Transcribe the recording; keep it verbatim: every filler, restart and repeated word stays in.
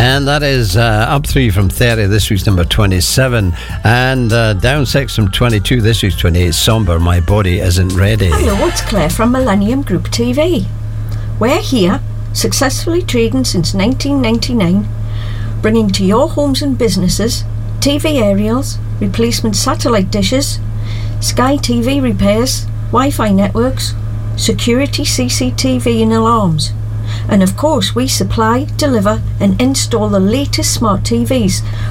And that is uh, up three from thirty, this week's number twenty-seven. And uh, down six from twenty-two, this week's twenty-eight, Somber, My Body Isn't Ready. Hello, it's Claire from Millennium Group T V. We're here, successfully trading since nineteen ninety-nine, bringing to your homes and businesses T V aerials, replacement satellite dishes, Sky T V repairs, Wi-Fi networks, security C C T V and alarms. And of course we supply, deliver and install the latest smart T Vs